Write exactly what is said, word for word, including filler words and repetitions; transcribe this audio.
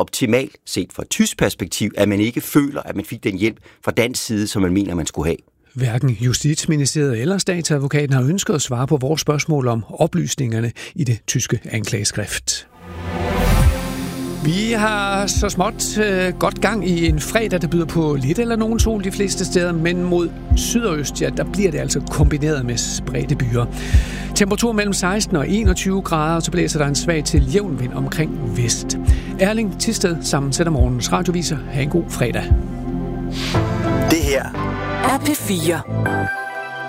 optimalt set fra et tysk perspektiv, at man ikke føler, at man fik den hjælp fra dansk side, som man mener, man skulle have. Hverken Justitsministeriet eller statsadvokaten har ønsket at svare på vores spørgsmål om oplysningerne i det tyske anklageskrift. Vi har så småt øh, godt gang i en fredag, der byder på lidt eller nogen sol de fleste steder, men mod syd og øst, ja, der bliver det altså kombineret med spredte byer. Temperatur mellem seksten og enogtyve grader, og så blæser der en svag til jævn vind omkring vest. Erling Thisted sammensætter morgens radioviser. Ha' en god fredag. Det her er P fire.